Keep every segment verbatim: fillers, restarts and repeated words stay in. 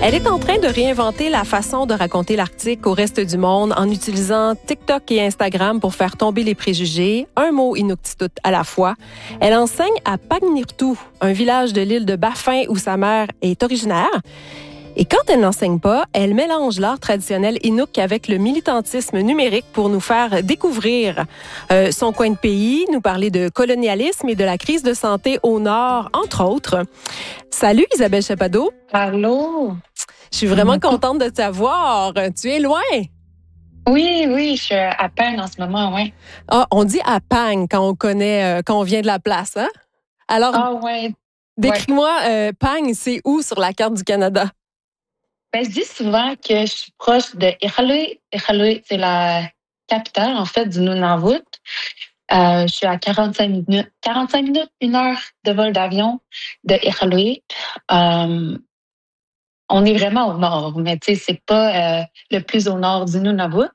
Elle est en train de réinventer la façon de raconter l'Arctique au reste du monde en utilisant TikTok et Instagram pour faire tomber les préjugés, un mot inuktitut à la fois. Elle enseigne à Pagnirtu, un village de l'île de Baffin où sa mère est originaire. Et quand elle n'enseigne pas, elle mélange l'art traditionnel Inuk avec le militantisme numérique pour nous faire découvrir euh, son coin de pays, nous parler de colonialisme et de la crise de santé au Nord, entre autres. Salut Isabelle Chappado. Allô. Je suis vraiment contente de t'avoir. Tu es loin? Oui, oui, je suis à Pang en ce moment, oui. Ah, on dit à Pang quand on connaît, euh, quand on vient de la place, hein? Alors, ah, ouais. décris-moi, euh, Pang, c'est où sur la carte du Canada? Ben, je dis souvent que je suis proche de Iqaluit. Iqaluit, c'est la capitale, en fait, du Nunavut. Euh, je suis à quarante-cinq minutes, quarante-cinq minutes, une heure de vol d'avion de Iqaluit. Euh, on est vraiment au nord, mais tu sais, c'est pas euh, le plus au nord du Nunavut.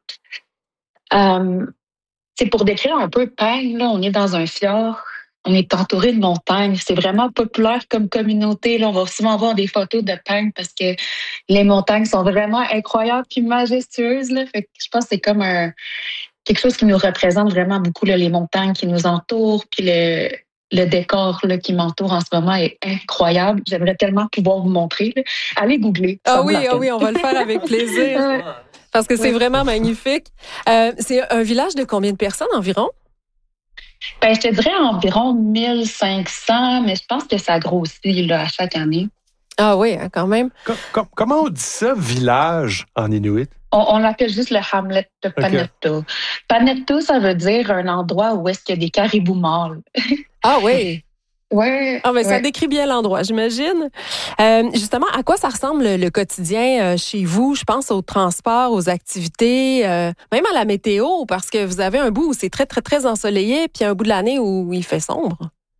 Euh, c'est pour décrire un peu Pang, là, on est dans un fjord. On est entouré de montagnes. C'est vraiment populaire comme communauté. Là, on va souvent voir des photos de Pang parce que les montagnes sont vraiment incroyables et majestueuses. Là. Fait que je pense que c'est comme un, quelque chose qui nous représente vraiment beaucoup, là, les montagnes qui nous entourent. Puis le, le décor là, qui m'entoure en ce moment est incroyable. J'aimerais tellement pouvoir vous montrer. Là. Allez googler. Ah oui, ah oui, on va le faire avec plaisir. Parce que c'est oui. vraiment magnifique. Euh, c'est un village de combien de personnes environ? Ben, je te dirais environ mille cinq cents, mais je pense que ça grossit là, à chaque année. Ah oui, quand même. Com- com- comment on dit ça, village, en Inuit? On, on l'appelle juste le Hamlet de Panetto. Okay. Panetto, ça veut dire un endroit où est-ce qu'il y a des caribous mâles. Ah oui? Oui. Ah, mais ouais. Ça décrit bien l'endroit, j'imagine. Euh, justement, à quoi ça ressemble le, le quotidien euh, chez vous? Je pense au transport, aux activités, euh, même à la météo, parce que vous avez un bout où c'est très, très, très ensoleillé, puis un bout de l'année où il fait sombre.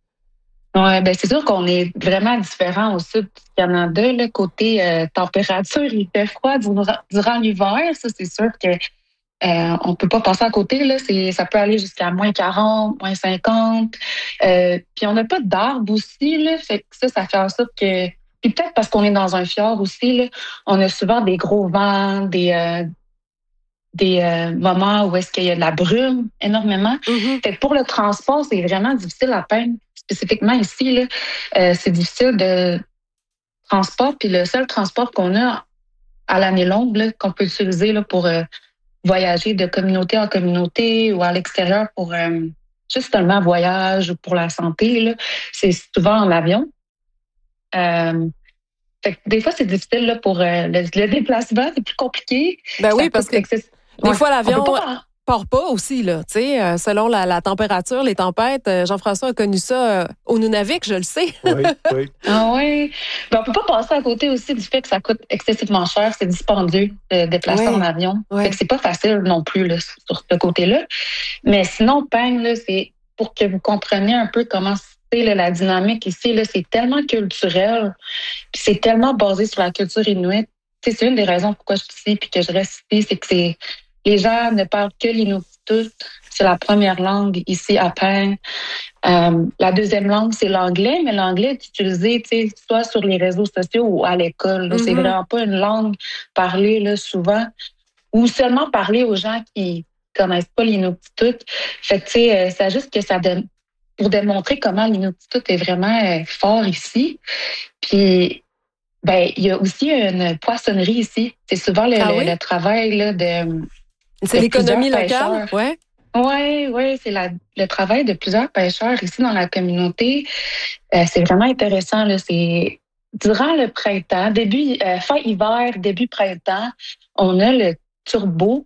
Oui, ben c'est sûr qu'on est vraiment différent au sud du Canada. Là, côté euh, température, il fait froid durant, durant l'hiver. Ça, c'est sûr que Euh, on peut pas passer à côté, là. C'est, ça peut aller jusqu'à moins quarante, moins cinquante. Euh, puis on n'a pas d'arbres aussi, là. Fait que ça, ça fait en sorte que... Puis peut-être parce qu'on est dans un fjord aussi, là, on a souvent des gros vents, des, euh, des euh, moments où est-ce qu'il y a de la brume énormément. Mm-hmm. Fait que pour le transport, c'est vraiment difficile à peindre. Spécifiquement ici, là, euh, c'est difficile de transport. Puis le seul transport qu'on a à l'année longue, là, qu'on peut utiliser là, pour... Euh, voyager de communauté en communauté ou à l'extérieur pour euh, juste seulement voyage ou pour la santé, là, c'est souvent en avion. Euh, fait que des fois, c'est difficile là, pour euh, le, le déplacement, c'est plus compliqué. Ben oui, parce que excess... des ouais. fois, l'avion pas... part pas aussi, là, tu sais, euh, selon la, la température, les tempêtes. Euh, Jean-François a connu ça euh, au Nunavik, je le sais. Oui, oui. Ah oui. Ben, on peut pas passer à côté aussi du fait que ça coûte excessivement cher, c'est dispendieux de déplacer oui. en avion. Oui. Fait que c'est pas facile non plus là, sur ce côté-là. Mais sinon, Pang, là, c'est pour que vous compreniez un peu comment c'est là, la dynamique ici. Là, c'est tellement culturel, puis c'est tellement basé sur la culture inuite. T'sais, c'est une des raisons pourquoi je suis ici puis que je reste ici, c'est que c'est les gens ne parlent que l'inuktitut. C'est la première langue ici à Pang. Euh, la deuxième langue, c'est l'anglais, mais l'anglais est utilisé soit sur les réseaux sociaux ou à l'école. Mm-hmm. C'est vraiment pas une langue parlée là, souvent ou seulement parlée aux gens qui connaissent pas l'inuktitut. Fait que, tu sais, c'est juste que ça donne pour démontrer comment l'inuktitut est vraiment euh, fort ici. Puis, ben, il y a aussi une poissonnerie ici. C'est souvent le, ah oui? le, le travail là, de... C'est de l'économie locale, ouais. Oui, oui, c'est la, le travail de plusieurs pêcheurs ici dans la communauté. Euh, c'est vraiment intéressant. Là. C'est durant le printemps, début euh, fin hiver, début printemps, on a le turbo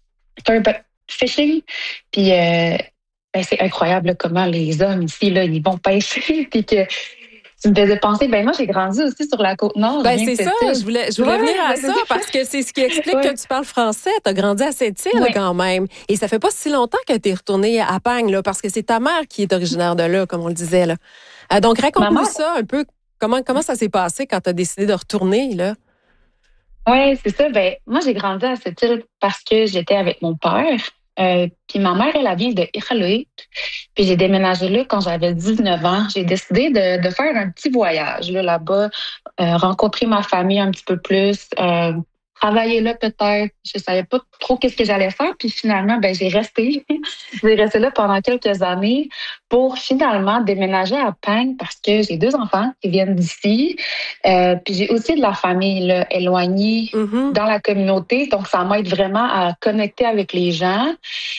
fishing. Puis euh, ben, c'est incroyable là, comment les hommes ici là, ils vont pêcher. Puis que tu me faisais penser, ben moi j'ai grandi aussi sur la Côte-Nord. Ben c'est ça, je voulais, je voulais ouais, venir à ça parce que c'est ce qui explique ouais. que tu parles français. Tu as grandi à Sept-Îles ouais. quand même. Et ça fait pas si longtemps que tu es retournée à Pang, là, parce que c'est ta mère qui est originaire de là, comme on le disait. Là. Euh, donc raconte-nous Maman... ça un peu, comment, comment ça s'est passé quand tu as décidé de retourner, là? Oui, c'est ça. Ben moi j'ai grandi à Sept-Îles parce que j'étais avec mon père. Euh, puis ma mère, elle, elle vient de Iqaluit. Puis j'ai déménagé là quand j'avais dix-neuf ans. J'ai décidé de, de faire un petit voyage là, là-bas, euh, rencontrer ma famille un petit peu plus, euh, travailler là peut-être. Je savais pas trop qu'est-ce que j'allais faire. Puis finalement, ben j'ai resté. J'ai resté là pendant quelques années pour finalement déménager à Pang parce que j'ai deux enfants qui viennent d'ici. Euh, puis j'ai aussi de la famille là, éloignée Mm-hmm. dans la communauté. Donc, ça m'aide vraiment à connecter avec les gens.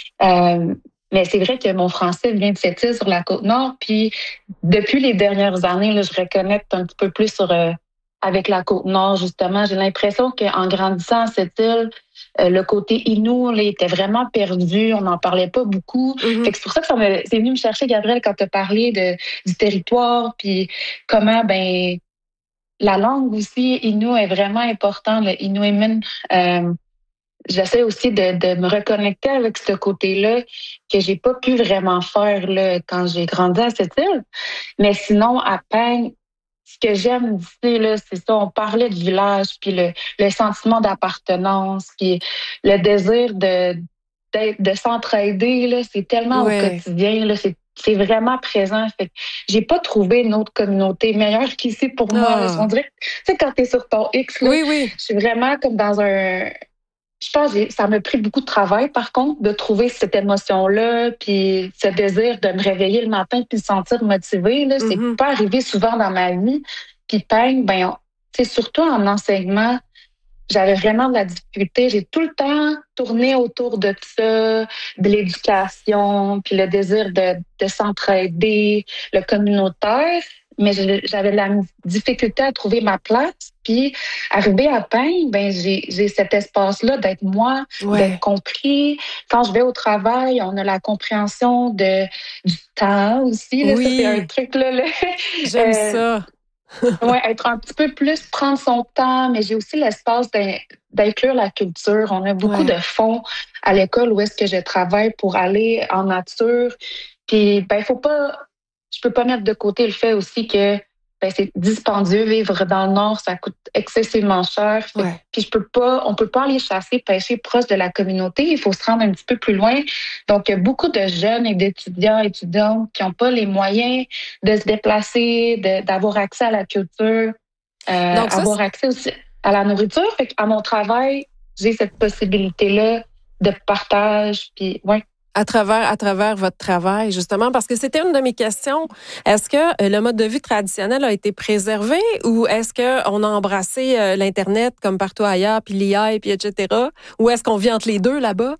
Euh, mais c'est vrai que mon français vient de cette île sur la Côte-Nord. Puis depuis les dernières années, là, je reconnecte un petit peu plus sur euh, avec la Côte-Nord, justement. J'ai l'impression qu'en grandissant à cette île, euh, le côté Innu là, était vraiment perdu. On n'en parlait pas beaucoup. Mm-hmm. Fait que c'est pour ça que ça me, c'est venu me chercher, Gabriel, quand tu as parlé de, du territoire, puis comment, ben, la langue aussi, Innu, est vraiment importante, le Inuimin. Euh, J'essaie aussi de, de me reconnecter avec ce côté-là que j'ai pas pu vraiment faire là, quand j'ai grandi à cette île. Mais sinon, à Peigne, ce que j'aime d'ici, là, c'est ça, on parlait de village, puis le, le sentiment d'appartenance, puis le désir de, d'être, de s'entraider, là, c'est tellement au Ouais. quotidien, là, c'est, c'est vraiment présent. Fait que j'ai pas trouvé une autre communauté meilleure qu'ici pour moi. Là. Ah. On dirait que, tu sais, quand t'es sur ton X, là, Oui, oui. je suis vraiment comme dans un... Je pense que ça m'a pris beaucoup de travail, par contre, de trouver cette émotion-là, puis ce désir de me réveiller le matin puis de me sentir motivée. Là, c'est Mm-hmm. pas arrivé souvent dans ma vie. Puis Peigne, ben, c'est surtout en enseignement, j'avais vraiment de la difficulté. J'ai tout le temps tourné autour de ça, de l'éducation, puis le désir de, de s'entraider, le communautaire. Mais je- j'avais de la difficulté à trouver ma place. Puis, arrivé à Peigne, ben j'ai j'ai cet espace-là d'être moi, Ouais. d'être compris. Quand je vais au travail, on a la compréhension de du temps aussi. Là, ça, c'est un Oui. truc là. là. J'aime Euh, ça. Ouais, être un petit peu plus, prendre son temps, mais j'ai aussi l'espace d'in- d'inclure la culture. On a beaucoup Ouais. de fonds à l'école où est-ce que je travaille pour aller en nature. Puis, ben, faut pas, je peux pas mettre de côté le fait aussi que ben, c'est dispendieux vivre dans le Nord, ça coûte excessivement cher. Fait que- Ouais. puis je peux pas, on peut pas aller chasser, pêcher proche de la communauté. Il faut se rendre un petit peu plus loin. Donc, il y a beaucoup de jeunes et d'étudiants, étudiantes qui n'ont pas les moyens de se déplacer, de, d'avoir accès à la culture, euh, Donc ça, avoir accès aussi à la nourriture. Fait qu'à mon travail, j'ai cette possibilité-là de partage. Puis, ouais. à travers, à travers votre travail, justement, parce que c'était une de mes questions. Est-ce que euh, le mode de vie traditionnel a été préservé ou est-ce qu'on a embrassé euh, l'Internet comme partout ailleurs, puis l'I A, puis et cetera? Ou est-ce qu'on vit entre les deux là-bas?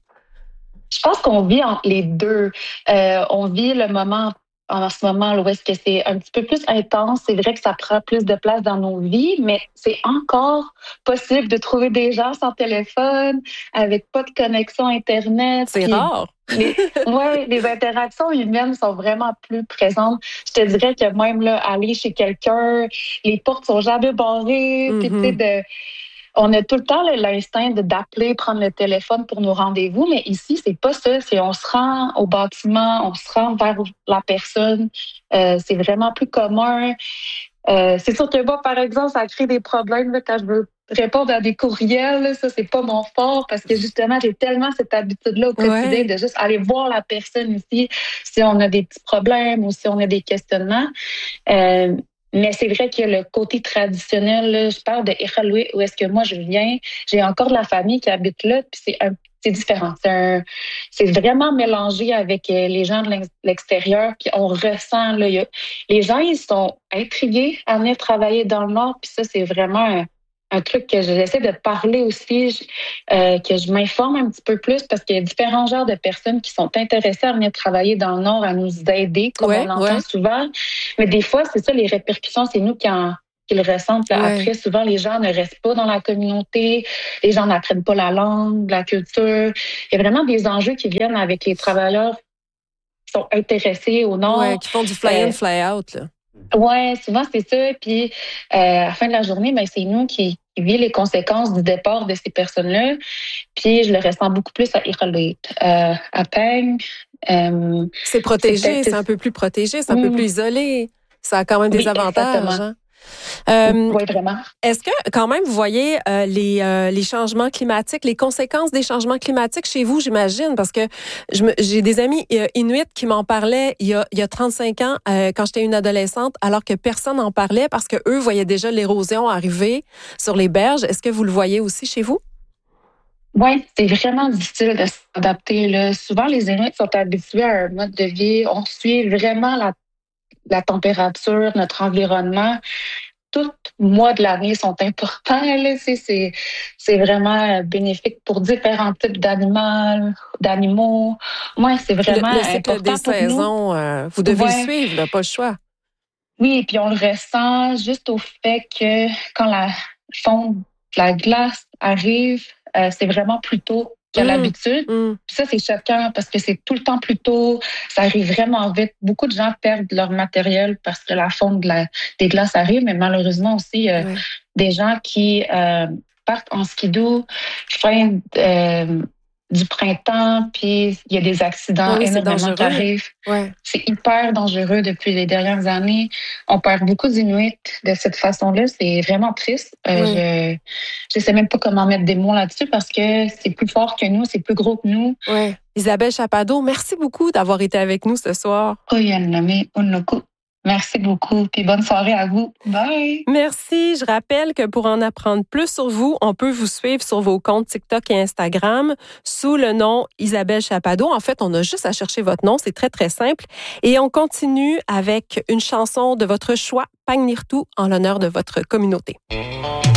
Je pense qu'on vit entre les deux. Euh, on vit le moment en ce moment là, où est-ce que c'est un petit peu plus intense. C'est vrai que ça prend plus de place dans nos vies, mais c'est encore possible de trouver des gens sans téléphone, avec pas de connexion Internet. C'est Puis rare. les, ouais, les interactions humaines sont vraiment plus présentes. Je te dirais que même là, aller chez quelqu'un, les portes sont jamais barrées. Puis tu sais, Mm-hmm. de on a tout le temps là, l'instinct de- d'appeler, prendre le téléphone pour nos rendez-vous, mais ici, c'est pas ça. C'est on se rend au bâtiment, on se rend vers la personne. Euh, c'est vraiment plus commun. Euh, c'est sûr que moi, par exemple, ça crée des problèmes là, quand je veux répondre à des courriels. Là, ça, c'est pas mon fort parce que justement, j'ai tellement cette habitude-là au quotidien Ouais. de juste aller voir la personne ici si on a des petits problèmes ou si on a des questionnements. Euh, mais c'est vrai que le côté traditionnel, là, je parle de Iqaluit, où est-ce que moi je viens, j'ai encore de la famille qui habite là, puis c'est un c'est différent. C'est, un, c'est vraiment mélangé avec euh, les gens de l'ex- l'extérieur, puis on ressent, là, il y a- les gens, ils sont intrigués à venir travailler dans le Nord, puis ça, c'est vraiment un, un truc que j'essaie de parler aussi, je- euh, que je m'informe un petit peu plus, parce qu'il y a différents genres de personnes qui sont intéressées à venir travailler dans le Nord, à nous aider, comme on Ouais, l'entend ouais, souvent. Mais des fois, c'est ça, les répercussions, c'est nous qui en qui le ressentent. Là. ouais. Après, souvent, les gens ne restent pas dans la communauté, les gens n'apprennent pas la langue, la culture. Il y a vraiment des enjeux qui viennent avec les travailleurs qui sont intéressés au Ouais, Nord. qui font du fly-in, Euh, fly-out, là. ouais, souvent, c'est ça. Puis, euh, à la fin de la journée, ben, c'est nous qui, qui vivons les conséquences du départ de ces personnes-là. Puis, je le ressens beaucoup plus à Iqaluit, euh, à Peigne. Euh, C'est c'est protégé, peut-être... c'est un peu plus protégé, c'est un peu Hum, plus isolé. Ça a quand même des oui, avantages, exactement. hein? Euh, oui, vraiment. Est-ce que quand même vous voyez euh, les euh, les changements climatiques, les conséquences des changements climatiques chez vous, j'imagine, parce que je me, j'ai des amis euh, inuits qui m'en parlaient il y a il y a trente-cinq ans euh, quand j'étais une adolescente, alors que personne n'en parlait parce que eux voyaient déjà l'érosion arriver sur les berges. Est-ce que vous le voyez aussi chez vous? Oui, c'est vraiment difficile de s'adapter. Là. Souvent, les Inuits sont habitués à un mode de vie. On suit vraiment la, la température, notre environnement. Tous mois de l'année sont importants. Là. C'est, c'est, c'est vraiment bénéfique pour différents types d'animaux. d'animaux. Moi, c'est vraiment Le, le cycle important des pour saisons, euh, vous devez le Ouais. suivre, là, pas le choix. Oui, puis on le ressent juste au fait que quand la fonte de la glace arrive, euh, c'est vraiment plus tôt qu'à Mmh, l'habitude. mmh. Puis ça, c'est choquant parce que c'est tout le temps plus tôt. Ça arrive vraiment vite. Beaucoup de gens perdent leur matériel parce que la fonte de la, des glaces arrive, mais malheureusement aussi, euh, Ouais. des gens qui euh, partent en skidoo, fin euh, du printemps, puis il y a des accidents Ah oui, c'est énormément qui dangereux. arrivent. Ouais. C'est hyper dangereux depuis les dernières années. On perd beaucoup d'Inuits de cette façon-là. C'est vraiment triste. Euh, Oui. je je sais même pas comment mettre des mots là-dessus parce que c'est plus fort que nous, c'est plus gros que nous. Ouais. Isabelle Chappado, merci beaucoup d'avoir été avec nous ce soir. Oyaname Unuku. Merci beaucoup. Puis bonne soirée à vous. Bye. Merci. Je rappelle que pour en apprendre plus sur vous, on peut vous suivre sur vos comptes TikTok et Instagram sous le nom Isabelle Chappado. En fait, on a juste à chercher votre nom. C'est très, très simple. Et on continue avec une chanson de votre choix, Pagnirtu, en l'honneur de votre communauté.